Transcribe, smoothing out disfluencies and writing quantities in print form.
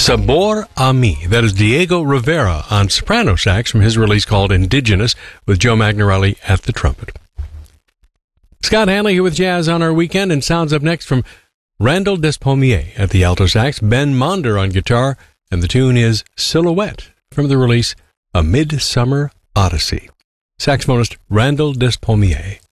Sabor a Mi. That is Diego Rivera on soprano sax from his release called Indigenous with Joe Magnarelli at the trumpet. Scott Hanley here with Jazz on our weekend, and sounds up next from Randall Despommier at the alto sax, Ben Monder on guitar, and the tune is Silhouette from the release A Midsummer Odyssey. Saxophonist Randall Despommier.